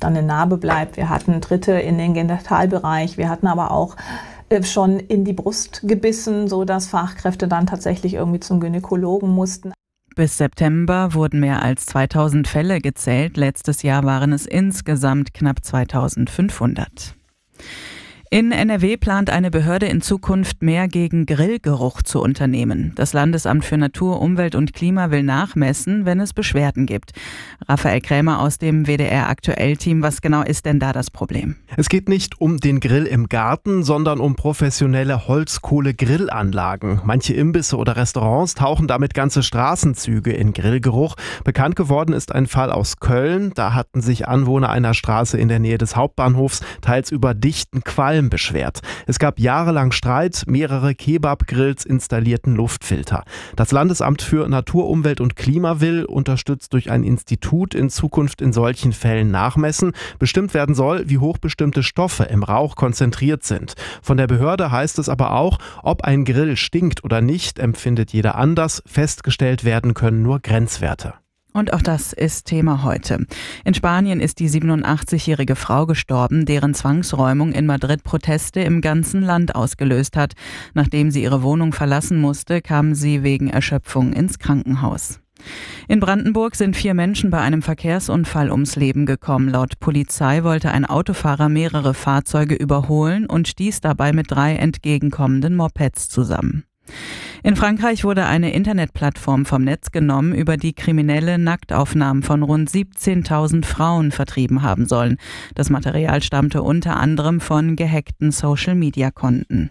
oft dann eine Narbe bleibt. Wir hatten Tritte in den Genitalbereich, wir hatten aber auch schon in die Brust gebissen, sodass Fachkräfte dann tatsächlich irgendwie zum Gynäkologen mussten. Bis September wurden mehr als 2000 Fälle gezählt. Letztes Jahr waren es insgesamt knapp 2500. In NRW plant eine Behörde in Zukunft mehr gegen Grillgeruch zu unternehmen. Das Landesamt für Natur, Umwelt und Klima will nachmessen, wenn es Beschwerden gibt. Raphael Krämer aus dem WDR-Aktuell-Team, was genau ist denn da das Problem? Es geht nicht um den Grill im Garten, sondern um professionelle Holzkohle-Grillanlagen. Manche Imbisse oder Restaurants tauchen damit ganze Straßenzüge in Grillgeruch. Bekannt geworden ist ein Fall aus Köln. Da hatten sich Anwohner einer Straße in der Nähe des Hauptbahnhofs teils über dichten Qualm beschwert. Es gab jahrelang Streit, mehrere Kebab-Grills installierten Luftfilter. Das Landesamt für Natur, Umwelt und Klima will, unterstützt durch ein Institut, in Zukunft in solchen Fällen nachmessen. Bestimmt werden soll, wie hoch bestimmte Stoffe im Rauch konzentriert sind. Von der Behörde heißt es aber auch, ob ein Grill stinkt oder nicht, empfindet jeder anders. Festgestellt werden können nur Grenzwerte. Und auch das ist Thema heute. In Spanien ist die 87-jährige Frau gestorben, deren Zwangsräumung in Madrid Proteste im ganzen Land ausgelöst hat. Nachdem sie ihre Wohnung verlassen musste, kam sie wegen Erschöpfung ins Krankenhaus. In Brandenburg sind 4 Menschen bei einem Verkehrsunfall ums Leben gekommen. Laut Polizei wollte ein Autofahrer mehrere Fahrzeuge überholen und stieß dabei mit 3 entgegenkommenden Mopeds zusammen. In Frankreich wurde eine Internetplattform vom Netz genommen, über die Kriminelle Nacktaufnahmen von rund 17.000 Frauen vertrieben haben sollen. Das Material stammte unter anderem von gehackten Social-Media-Konten.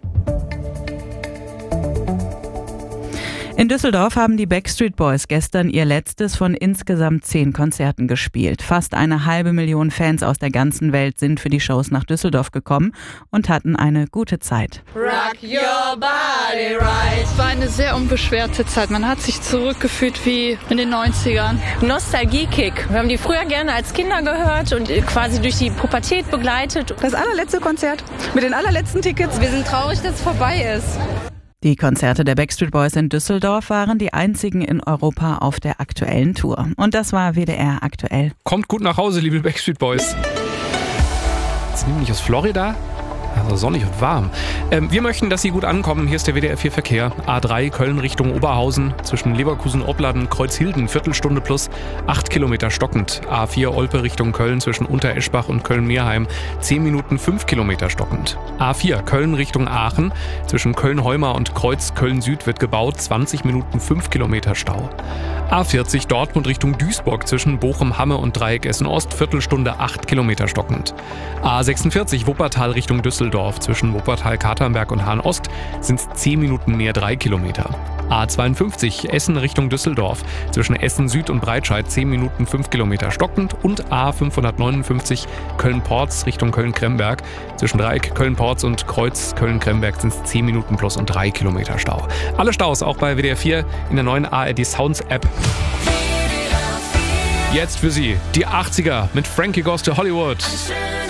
In Düsseldorf haben die Backstreet Boys gestern ihr letztes von insgesamt 10 Konzerten gespielt. Fast 500.000 Fans aus der ganzen Welt sind für die Shows nach Düsseldorf gekommen und hatten eine gute Zeit. Rock your body right. Es war eine sehr unbeschwerte Zeit. Man hat sich zurückgefühlt wie in den 90ern. Nostalgie-Kick. Wir haben die früher gerne als Kinder gehört und quasi durch die Pubertät begleitet. Das allerletzte Konzert mit den allerletzten Tickets. Wir sind traurig, dass es vorbei ist. Die Konzerte der Backstreet Boys in Düsseldorf waren die einzigen in Europa auf der aktuellen Tour. Und das war WDR aktuell. Kommt gut nach Hause, liebe Backstreet Boys. Jetzt nehme ich aus Florida. Also sonnig und warm. Wir möchten, dass Sie gut ankommen. Hier ist der WDR 4 Verkehr. A3 Köln Richtung Oberhausen. Zwischen Leverkusen, Opladen, Kreuzhilden. Viertelstunde plus 8 Kilometer stockend. A4 Olpe Richtung Köln zwischen Untereschbach und Köln-Meerheim. 10 Minuten 5 Kilometer stockend. A4 Köln Richtung Aachen. Zwischen Köln-Heumar und Kreuz Köln-Süd wird gebaut. 20 Minuten 5 Kilometer Stau. A40 Dortmund Richtung Duisburg zwischen Bochum-Hamme und Dreieck Essen-Ost. Viertelstunde 8 Kilometer stockend. A46 Wuppertal Richtung Düsseldorf zwischen Wuppertal-Katernberg und Hahn-Ost sind es 10 Minuten mehr 3 Kilometer. A52 Essen Richtung Düsseldorf zwischen Essen-Süd und Breitscheid 10 Minuten 5 Kilometer stockend und A559 Köln-Porz Richtung Köln-Kremberg zwischen Dreieck Köln-Porz und Kreuz Köln-Kremberg sind es 10 Minuten plus und 3 Kilometer Stau. Alle Staus auch bei WDR 4 in der neuen ARD Sounds App. Jetzt für Sie die 80er mit Frankie Goes to Hollywood.